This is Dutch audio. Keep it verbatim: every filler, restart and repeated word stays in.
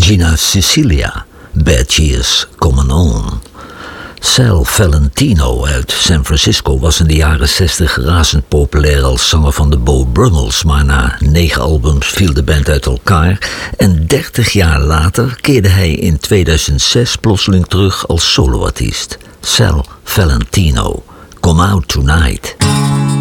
Gina Sicilia, Bad Years Coming On. Sal Valentino uit San Francisco was in de jaren zestig razend populair als zanger van de Beau Brummels, maar na negen albums viel de band uit elkaar en dertig jaar later keerde hij in tweeduizend zes plotseling terug als soloartiest. Sal Valentino, Come Out Tonight.